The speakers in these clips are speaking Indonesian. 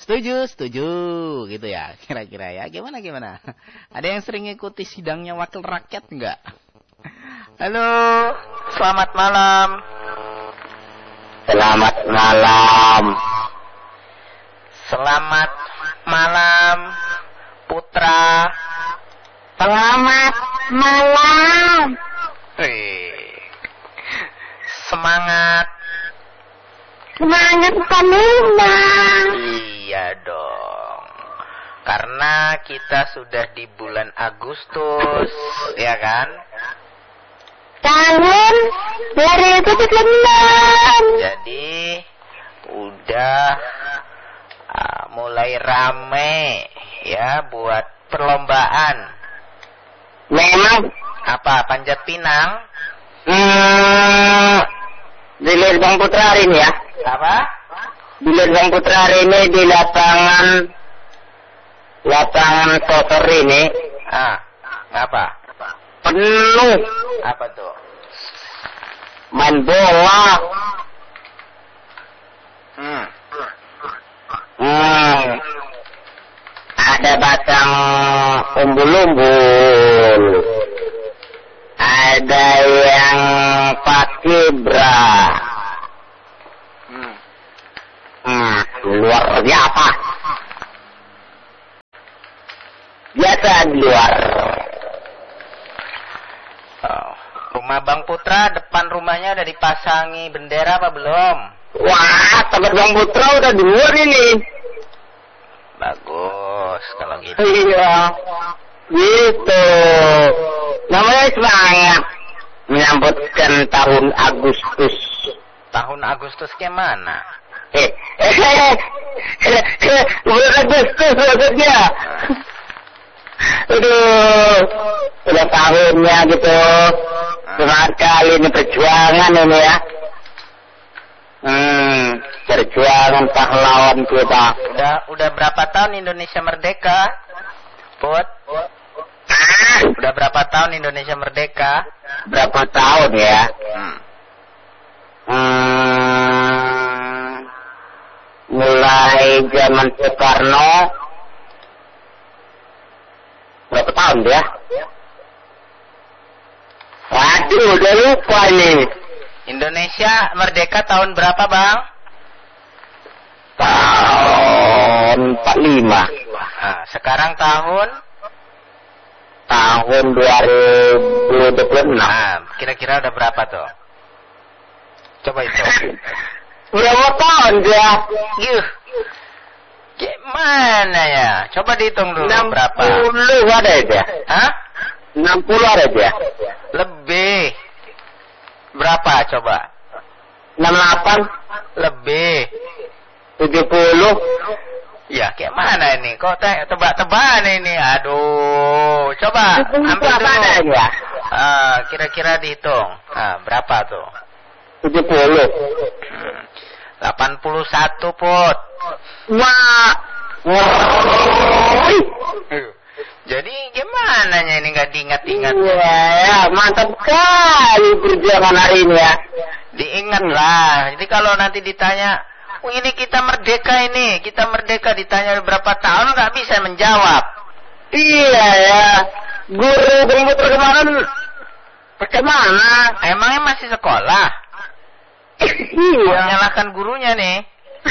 Setuju gitu ya, kira-kira ya. Gimana? Ada yang sering ikuti sidangnya wakil rakyat enggak? Halo, selamat malam. Selamat malam. Selamat malam, Putra. Selamat malam. Semangat. Semangat Panina. Iya dong. Karena kita sudah di bulan Agustus, ya kan? Tahun 2006. Jadi udah mulai rame ya buat perlombaan. Memang Apa? Panjat pinang? Dilihat Bang Putra hari ini ya. Apa? Dilihat Bang Putra hari ini di lapangan soccer ini. Apa? Penuh. Apa tuh? Main bola. Ada batang umbul-umbul. Ada yang pakai bra. Luar biasa. Biasa di luar. Rumah Bang Putra, depan rumahnya udah dipasangi bendera apa belum? Wah, tempat Bang Putra udah di luar ini. Bagus kalau gitu. Iya, gitu. Namanya semangat menyambutkan tahun Agustus. Tahun Agustus ke mana? Bulan Agustus maksudnya. Aduh, udah tahunnya gitu. Semangat kali ini perjuangan ini ya. Perjuangan pahlawan kita. Udah berapa tahun Indonesia merdeka? Put? Udah berapa tahun Indonesia merdeka? Berapa tahun ya? Mulai zaman Soekarno. Berapa tahun dia? Waduh, udah lupa nih. Indonesia merdeka tahun berapa, Bang? Tahun 45. Sekarang tahun 2026. Kira-kira udah berapa tuh? Coba itu. Berapa tahun dia? Gimana ya? Coba dihitung dulu 60 berapa. 60 ada dia? 60 ada dia? Lebih. Berapa coba? 68? Lebih. 70? Ya, kayak mana ini? Kok tebak-tebakan ini? Aduh, coba ambil dulu. Ya? Kira-kira dihitung. Berapa tuh? 70. 81, Put. Wah. Jadi gimana ini nggak diingat-ingat? Ya, mantap sekali perjuangan hari ini ya. Diingat lah. Jadi kalau nanti ditanya, ini kita merdeka ditanya berapa tahun nggak bisa menjawab. Iya ya. Guru komputer kemarin bagaimana? Emangnya masih sekolah? Iya. Menyalahkan gurunya nih.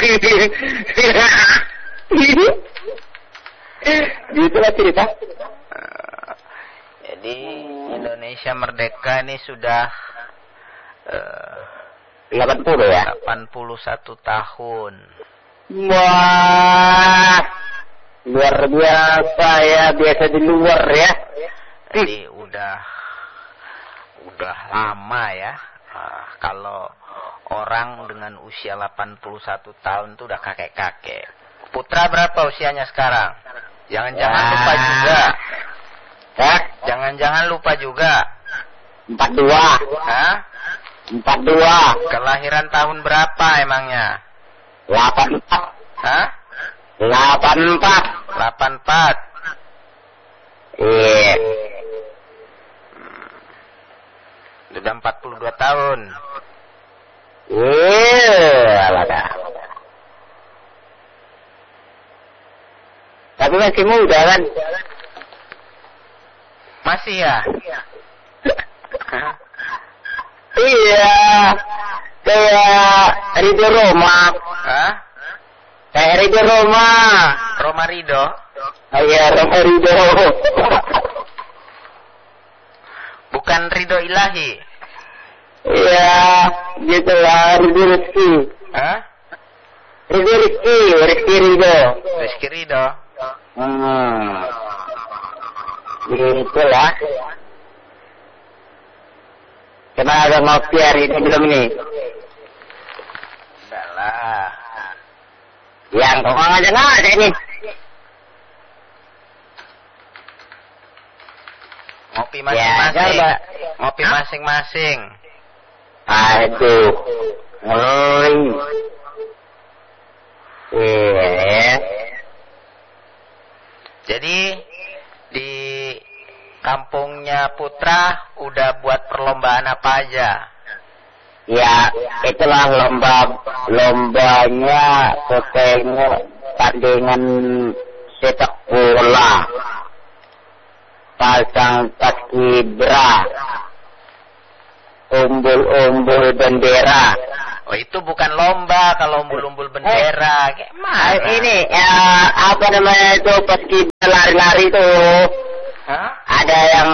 Gitulah cerita. Jadi Indonesia merdeka ini sudah 80 ya? 81 tahun. Wah, luar biasa ya, biasa di luar ya. Jadi udah lama ya. Kalau orang dengan usia 81 tahun itu udah kakek-kakek. Putra berapa usianya sekarang? Jangan-jangan lupa juga. Jangan-jangan lupa juga. 42. 42. Kelahiran tahun berapa emangnya? 84. 84. Iya. Sudah 42 tahun. Iya, lah. Tapi masih muda kan? Masih ya? Iya. Kayak Ridho Roma. Hah? Kayak Ridho Roma. Roma Ridho? Oh iya, Roma Ridho. Bukan Ridho Ilahi? Iya, gitu lah, Ridho Rizki. Hah? Ridho Rizki Ridho. Rizky Ridho? Gitu lah. Kenapa ada ngopi hari ini belum ini? Enggak lah. Yang ngomong aja nggak ada ini. Ngopi masing-masing. Ya, Ngopi masing-masing. Aduh. Ngeri. Jadi di kampungnya Putra udah buat perlombaan apa aja? Ya, itulah lombanya katanya tandingan sepak bola. Pasang paskibra. Umbul-umbul bendera. Oh, itu bukan lomba kalau umbul-umbul bendera. Kayak mana? Ini apa namanya itu paskibra lari-lari itu. Hah? Ada yang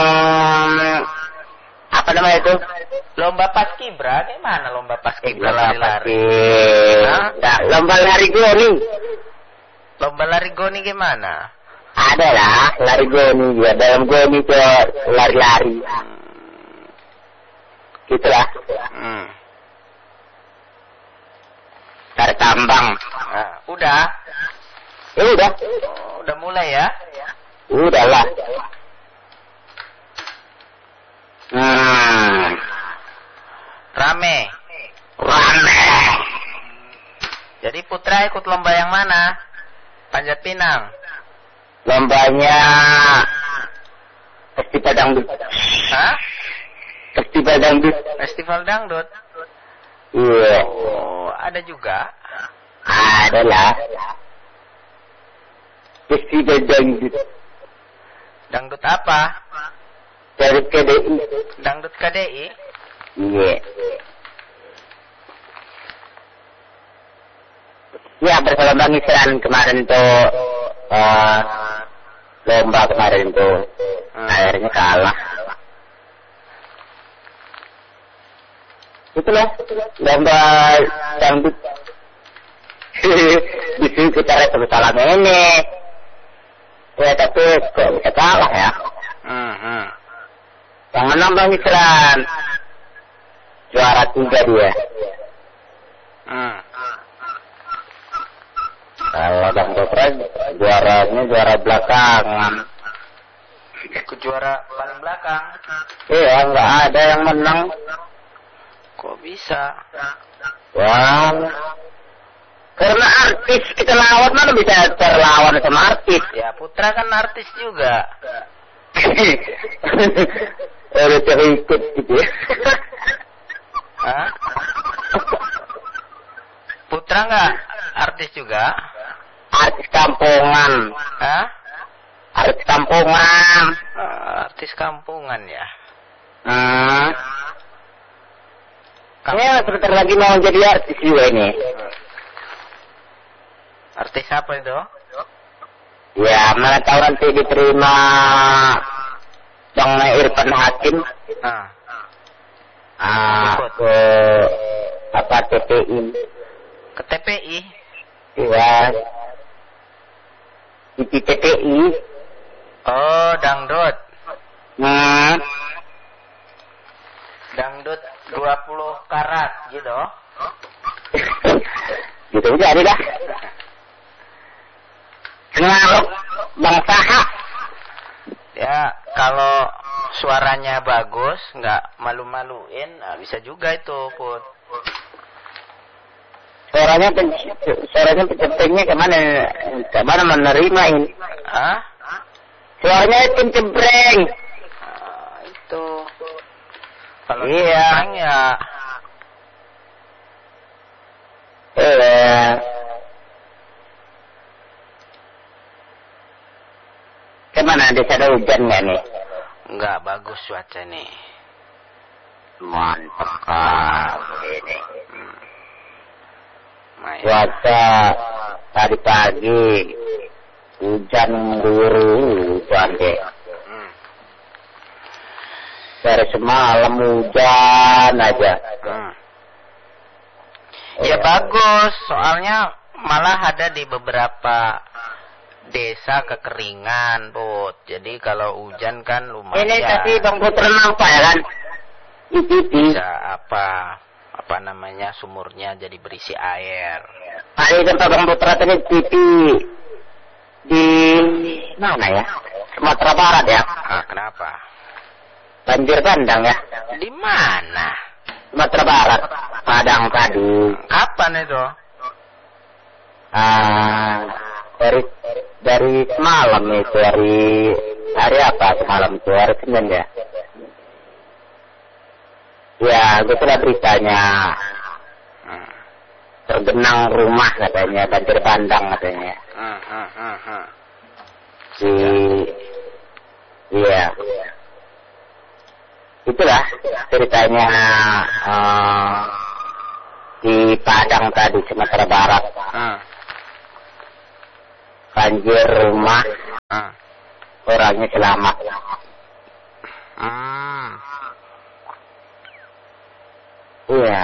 apa namanya itu? Lomba paskibra? Kayak mana lomba paskibra Lomba lari-lari? Nah, lomba lari goni. Lomba lari goni gimana? Ada lah, lari goni juga. Dalam goni itu lari-lari. Gitulah. Tarik tambang. Nah, udah? Ya udah. Oh, udah mulai ya? Udah lah. Rame. Jadi Putra ikut lomba yang mana? Panjat Pinang. Lombanya Festival Dangdut. Hah? Festival Dangdut. Festival Dangdut? Iya. Oh, ada juga? Ada lah. Festival Dangdut. Dangdut apa? Dari KDI. Dangdut KDI? Iya. Ya, berlomba ngisiran kemarin tuh. Lomba kemarin tuh. Akhirnya kalah. Itulah. Lomba dangdut. Di sini kita lihat salah ini. Ya, tapi kok bisa kalah ya? Jangan nambah ngisiran. Juara 3 dia. Kalau Bang Putra juaranya juara belakangan. Ikut juara paling belakang? Iya, nggak ada yang menang. Kok bisa? Wah, karena artis kita lawan mana bisa terlawan sama artis? Ya, Putra kan artis juga. Udah terikut gitu ya. Hah? Putra nggak artis juga? Artis kampungan. Hah? Artis kampungan. Artis kampungan ya? Ya, sebentar lagi mau jadi artis juga ini. Artis apa itu? Ya, mana tahu nanti diterima Bang Irfan Hakim. Ke apa TPI? Ke TPI? Iya. Di TPI. Oh, dangdut. Dangdut 20 karat gitu. Gitu jadi dah. Kenal Bang Saha. Ya, kalau suaranya bagus, nggak malu-maluin, nah bisa juga itu, Put. Suaranya pencepengnya kemana menerima ini? Hah? Suaranya pencebreng. Itu. Kalau iya. ya. Kemana di sana hujan nggak nih? Enggak, bagus cuaca nih. Mantap kali ini. Cuaca tadi pagi hujan mengguyur hujan deh. Dari semalam hujan aja. Ya bagus, soalnya malah ada di beberapa desa kekeringan, Put. Jadi kalau hujan kan lumayan. Ini tadi Bang Putra nampak ya kan? Bisa apa namanya, sumurnya jadi berisi air. Tadi tempat Bang Putra tadi di mana ya? Sumatera Barat ya? Kenapa? Banjir bandang ya? Di mana? Sumatera Barat, Padang tadi. Kapan itu? Dari semalam itu, hari apa semalam itu? Hari Senin ya? Ya, itulah beritanya. Tergenang rumah katanya, banjir bandang katanya. Iya. Itulah ceritanya di Padang tadi, Sumatera Barat. Banjir rumah, orangnya selamat. Iya.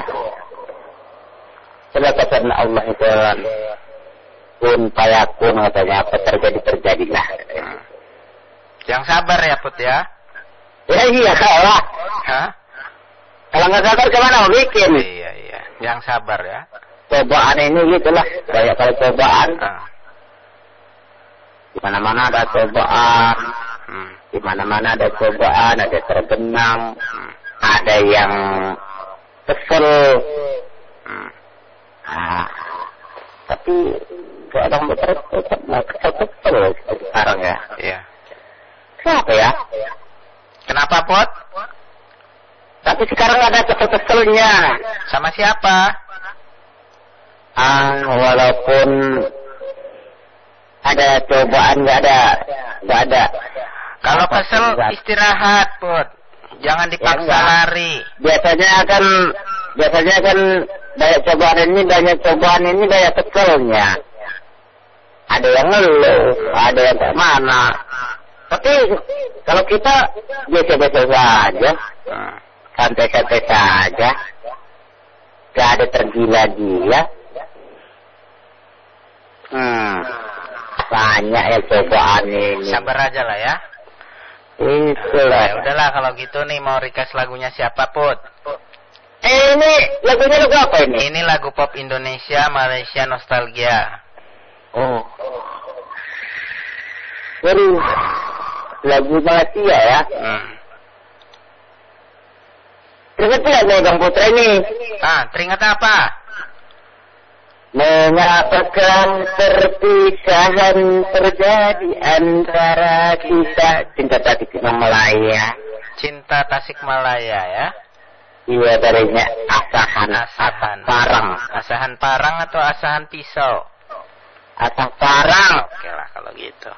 Selatan Allah itu kun payakun katanya, apa terjadilah. Yang sabar ya, Put ya. Ya iya kalah. Kalau nggak sabar kemana mau bikin? Iya. Yang sabar ya. Cobaan ini gitulah, banyak kali cobaan. Di mana-mana ada cobaan. Di mana-mana ada cobaan, ada tergenang, ada yang kesel. Tapi orang tetap kesel sekarang ya. Iya. Kenapa ya? Kenapa, Pot? Tapi sekarang ada kesel-keselnya. Sama siapa? Walaupun ada cobaan, nggak ada. Kalau kesel istirahat, Put. Jangan dipaksa lari. Biasanya kan banyak cobaan ini banyak keselnya. Ada yang ngeluh, ada yang tak mana. Tapi kalau kita biasa-biasa saja, santai-santai saja, gak ada tergila-gila. Banyak ya cobaan ini. Sabar aja lah ya. Itulah. Ya udahlah kalau gitu nih, mau request lagunya siapa, Put? Ini lagunya lagu apa ini? Ini lagu pop Indonesia, Malaysia Nostalgia. Oh. Waduh. Lagu Malaysia ya. Teringat tidak nih Bang Putra ini? Teringat apa? Mengapakah perpisahan terjadi antara kita? Cinta Tasikmalaya. Cinta Tasikmalaya ya. Iya, darinya Asahan Parang. Asahan Parang atau Asahan Pisau? Asah Parang. Oke lah kalau gitu.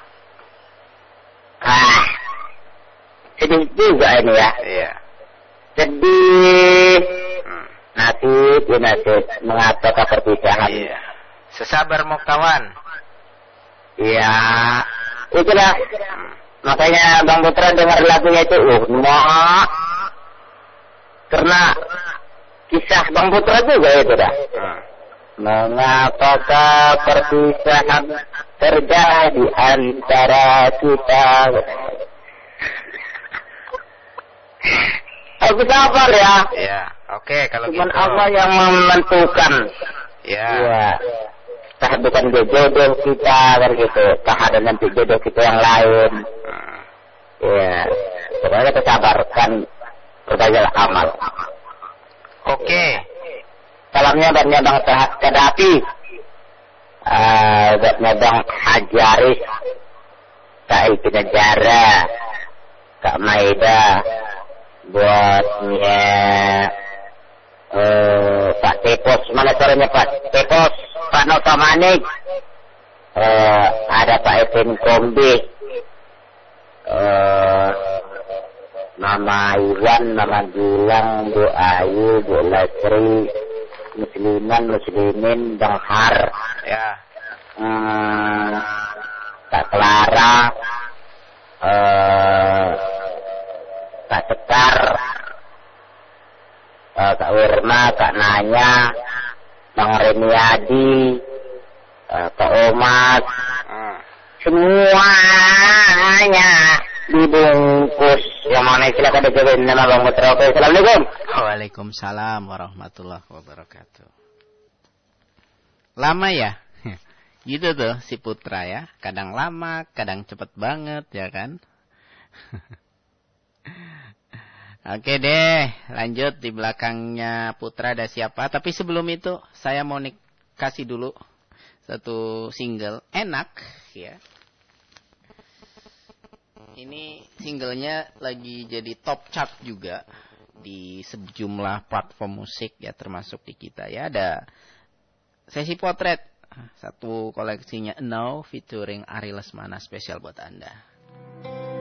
Sedih juga ini ya. Iya. Sedih. Nasib. Mengapakah perpisahan? Iya. Sesabar mau kawan. Iya. Itulah. Makanya Bang Putra dengar lagunya itu. Karena kisah Bang Putra juga itu dah. Mengapakah perpisahan terjadi antara kita? Aku sabar ya. Iya, oke kalau cuman gitu. Allah yang menentukan. Iya. Ya. Entah bukan jodoh kita kan gitu. Entah ada nanti jodoh kita yang lain. Ya. Pokoknya kita sabarkan, perbaiklah amal. Oke. Salamnya buatnya Bang Kadapi. Buatnya Bang Hajaris. Kak Iki Negara. Kak Maida. Buatnya Pak Tepos. Mana suaranya Pak Tepos? Pak Nota Manik. Ada Pak Evin Kombi. Mama Iwan, Mama Gilang, Bu Ayu, Bu Lesri, Muslimin, Bang Har, Ya. Kak Clara, Kak Cekar, Kak Wirma, Kak Nanya, Bang Remiadi, Kak Omas, semuanya dibungkus. Yang mana silakan dijawabin nama Bang Putra. Oke, Assalamualaikum. Waalaikumsalam warahmatullahi wabarakatuh. Lama ya? Gitu tuh si Putra ya. Kadang lama, kadang cepet banget ya kan. Oke deh, lanjut di belakangnya Putra ada siapa. Tapi sebelum itu saya mau kasih dulu satu single enak ya. Ini singlenya lagi jadi top chart juga di sejumlah platform musik ya, termasuk di kita ya. Ada sesi potret, satu koleksinya Now featuring Ari Lesmana, spesial buat Anda.